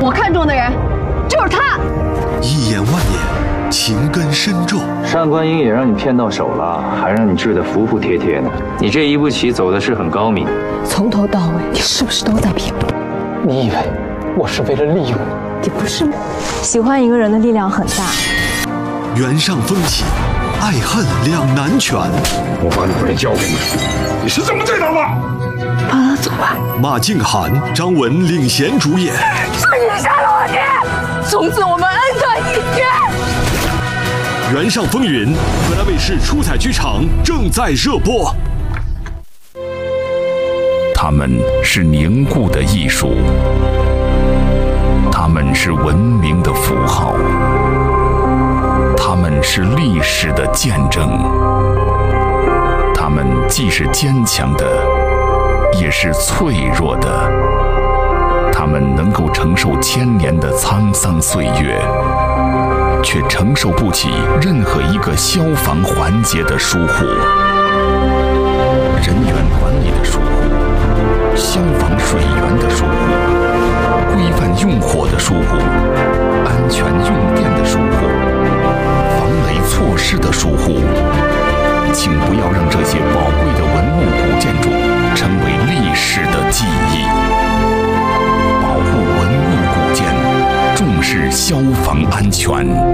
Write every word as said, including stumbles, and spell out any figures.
我看中的人就是他。 一眼万年，情根深重。 上官英也让你骗到手了，还让你治得服服帖帖的。你这一步棋走的是很高明。 从头到尾，你是不是都在骗我？ 你以为我是为了利我？ 你不是吗？ 喜欢一个人的力量很大。 原上风起，爱恨两难全。 我把你妹交给你，你是怎么对她的？ 放他走吧。 马静涵、张文领衔主演。 是你杀了我爹，从此我们恩断义绝。 原上风云，河南卫视出彩剧场正在热播。 他们是凝固的艺术，他们是文明的符号，他们是历史的见证。他们既是坚强的，也是脆弱的。他们能够承受千年的沧桑岁月，却承受不起任何一个消防环节的疏忽。人员管理的疏忽，消防水源的疏忽，规范用火的疏忽，安全用电的疏忽，防雷措施的疏忽。请不要让这些宝贵的文物古建筑成为历史的记忆。保护文物古建，重视消防安全。